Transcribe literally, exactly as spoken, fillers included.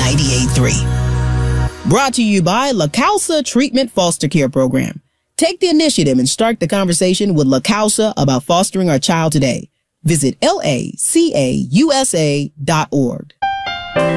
ninety-eight point three. Brought to you by LaCalsa Treatment Foster Care Program. Take the initiative and start the conversation with LaCalsa about fostering our child today. Visit L A C A U S A dot org.